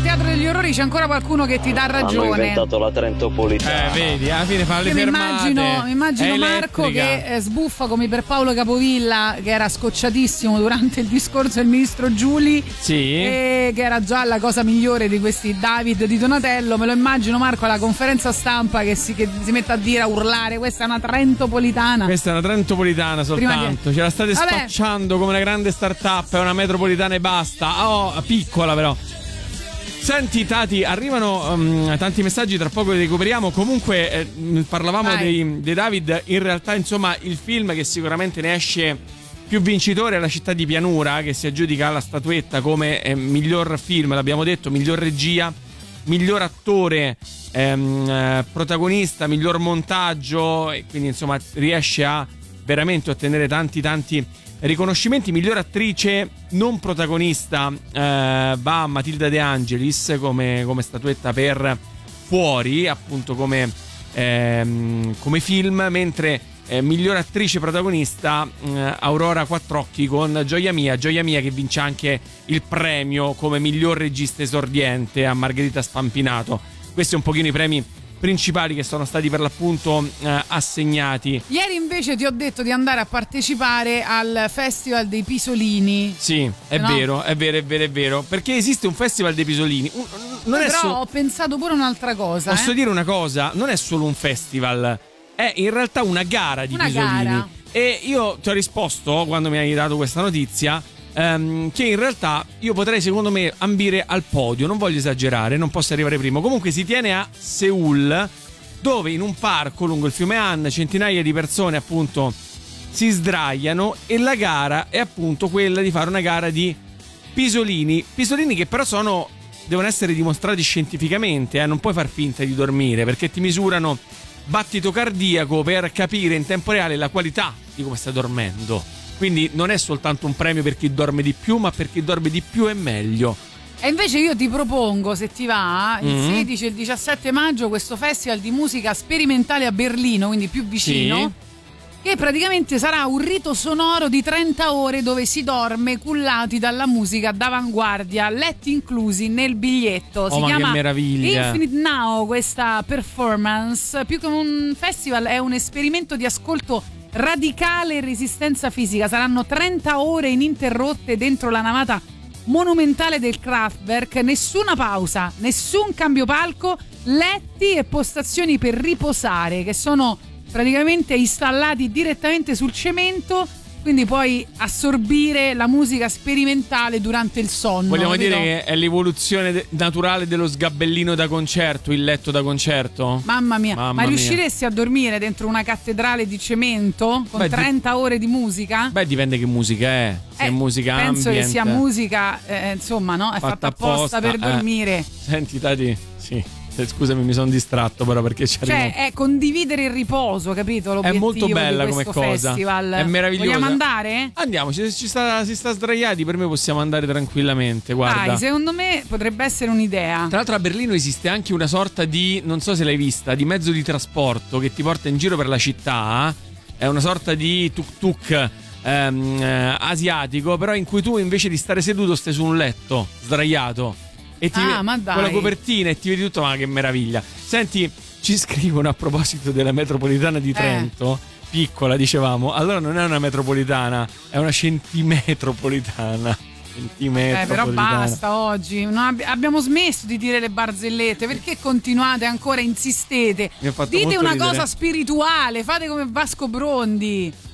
Teatro degli Orrori c'è ancora qualcuno che ti dà ragione. Hanno inventato la Trentopolitana. Vedi, alla fine fa le fermate. Mi immagino Marco che sbuffa come per Paolo Capovilla, che era scocciatissimo durante il discorso del ministro Giuli, e che era già la cosa migliore di questi David di Donatello. Me lo immagino Marco alla conferenza stampa che si mette a dire, a urlare: questa è una Trentopolitana. Questa è una Trentopolitana soltanto. Ce la state spacciando come una grande start-up, è una metropolitana e basta. Oh, piccola però. Senti Tati, arrivano tanti messaggi, tra poco li recuperiamo. Comunque parlavamo dei David. In realtà insomma il film che sicuramente ne esce più vincitore è La città di pianura, che si aggiudica la statuetta come miglior film, l'abbiamo detto, miglior regia, miglior attore, protagonista, miglior montaggio, e quindi insomma riesce a veramente ottenere tanti riconoscimenti. Miglior attrice non protagonista va a Matilda De Angelis come statuetta per Fuori, appunto come film, mentre miglior attrice protagonista Aurora Quattrocchi con Gioia Mia che vince anche il premio come miglior regista esordiente a Margherita Spampinato. Questi un pochino i premi principali che sono stati per l'appunto assegnati. Ieri invece ti ho detto di andare a partecipare al Festival dei Pisolini. Sì, è vero, perché esiste un Festival dei Pisolini. Però ho pensato pure un'altra cosa. Posso dire una cosa? Non è solo un festival, è in realtà una gara di Pisolini. Gara. E io ti ho risposto quando mi hai dato questa notizia che in realtà io potrei, secondo me, ambire al podio. Non voglio esagerare, non posso arrivare primo. Comunque si tiene a Seul, dove in un parco lungo il fiume Han centinaia di persone appunto si sdraiano, e la gara è appunto quella di fare una gara di pisolini che però devono essere dimostrati scientificamente, non puoi far finta di dormire, perché ti misurano battito cardiaco per capire in tempo reale la qualità di come stai dormendo. Quindi non è soltanto un premio per chi dorme di più, ma per chi dorme di più è meglio. E invece io ti propongo, se ti va, il 16 e il 17 maggio questo festival di musica sperimentale a Berlino, quindi più vicino, che praticamente sarà un rito sonoro di 30 ore dove si dorme cullati dalla musica d'avanguardia, letti inclusi nel biglietto. Si chiama che meraviglia. Infinite Now questa performance. Più che un festival è un esperimento di ascolto radicale e resistenza fisica. Saranno 30 ore ininterrotte dentro la navata monumentale del Kraftwerk, nessuna pausa, nessun cambio palco, letti e postazioni per riposare che sono praticamente installati direttamente sul cemento, quindi puoi assorbire la musica sperimentale durante il sonno. Vogliamo dire che è l'evoluzione naturale dello sgabellino da concerto, il letto da concerto? Mamma mia. Ma riusciresti a dormire dentro una cattedrale di cemento con 30 ore di musica? Beh, dipende che musica è. Se è musica penso ambient, che sia musica insomma, no? È fatta apposta per dormire. Senti Tati, sì. Scusami, mi sono distratto però perché è condividere il riposo, capito? L'obiettivo è molto bella di come cosa. Festival. È meravigliosa. Vogliamo andare? Andiamo, si sta sdraiati, per me possiamo andare tranquillamente, guarda. Dai, secondo me potrebbe essere un'idea. Tra l'altro a Berlino esiste anche una sorta di, non so se l'hai vista, di mezzo di trasporto che ti porta in giro per la città. È una sorta di tuk-tuk asiatico, però in cui tu invece di stare seduto stai su un letto sdraiato e ti ma dai, con la copertina e ti vedi tutto. Ma che meraviglia. Senti, ci scrivono a proposito della metropolitana di Trento, piccola dicevamo, allora non è una metropolitana, è una centimetropolitana. Però basta oggi, abbiamo smesso di dire le barzellette, perché continuate ancora, insistete? Dite una cosa spirituale, fate come Vasco Brondi.